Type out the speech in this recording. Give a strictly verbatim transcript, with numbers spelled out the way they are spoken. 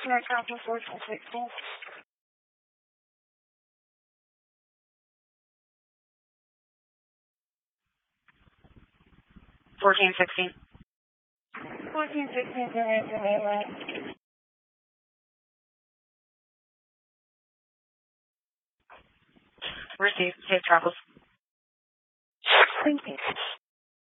Air Traffic fourteen sixteen. fourteen sixteen. fourteen sixteen, right. Received. Safe travels. Thank you.